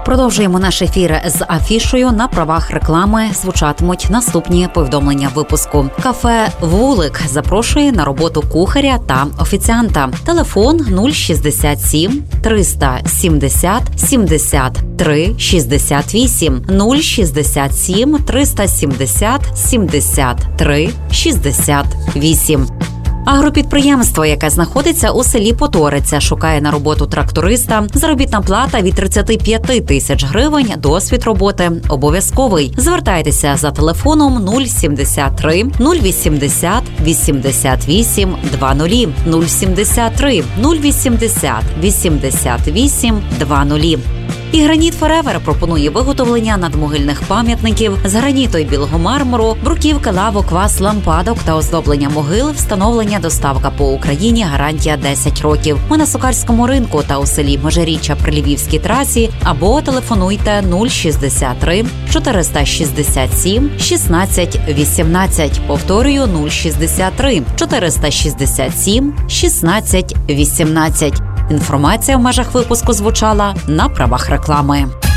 Продовжуємо наш ефір з афішою. На правах реклами звучатимуть наступні повідомлення випуску. Кафе «Вулик» запрошує на роботу кухаря та офіціанта. Телефон 067 370 73 68 067 370 73 68. Агропідприємство, яке знаходиться у селі Поториця, шукає на роботу тракториста. Заробітна плата від 35 тисяч гривень, досвід роботи обов'язковий. Звертайтеся за телефоном 073 080 88 20 073 080 88 20. І «Граніт Форевер» пропонує виготовлення надмогильних пам'ятників з граніту й білого мармуру, бруківки, лавок, квас, лампадок та оздоблення могил, встановлення, доставка по Україні, гарантія 10 років. Ми на Сокальському ринку та у селі Межиріччя при Львівській трасі або телефонуйте 063 467 16 18. Повторюю, 063 467 16 18. Інформація в межах випуску звучала на правах реклами.